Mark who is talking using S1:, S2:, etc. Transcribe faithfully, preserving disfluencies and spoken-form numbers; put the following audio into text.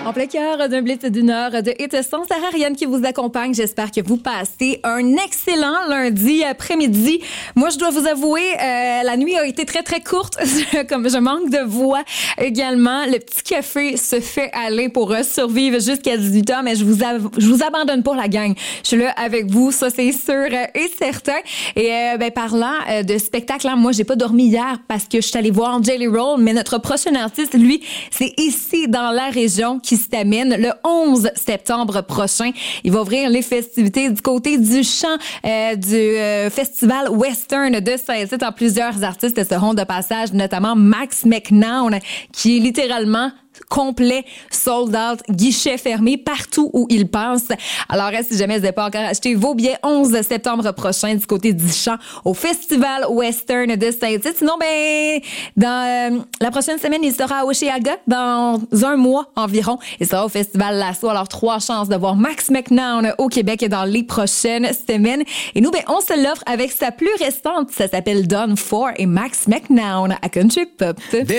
S1: En plein cœur d'un blitz d'une heure de Hit Son, Sarah Ariane qui vous accompagne. J'espère que vous passez un excellent lundi après-midi. Moi, je dois vous avouer, euh, la nuit a été très, très courte. Comme je manque de voix également. Le petit café se fait aller pour survivre jusqu'à dix-huit heures, mais je vous, av- je vous abandonne pas, la gang. Je suis là avec vous, ça c'est sûr et certain. Et euh, ben, parlant euh, de spectacle, hein, moi, j'ai pas dormi hier parce que je suis allée voir Jelly Roll, mais notre prochain artiste, lui, c'est ici dans la région qui se termine le onze septembre prochain. Il va ouvrir les festivités du côté du chant euh, du euh, festival western de Saint-Tite. En plusieurs artistes seront de passage, notamment Max McNown, qui est littéralement complet, sold out, guichet fermé partout où il passe. Alors, si jamais vous n'avez pas encore acheté vos billets, onze septembre prochain du côté du Champ au Festival Western de Saint-Tite. Sinon, ben, dans euh, la prochaine semaine, il sera à Oshéaga dans un mois environ. Il sera au Festival Lasso. Alors, trois chances de voir Max McNown au Québec dans les prochaines semaines. Et nous, ben, on se l'offre avec sa plus récente. Ça s'appelle Done For et Max McNown à Country Pop.